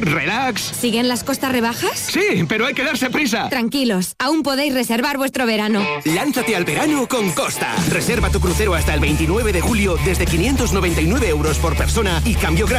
relax. ¿Siguen las costas rebajas? Sí, pero hay que darse prisa. Tranquilos, aún podéis reservar vuestro verano. Lánzate al verano con Costa. Reserva tu crucero hasta el 29 de julio desde 599 € por persona y cambio gratis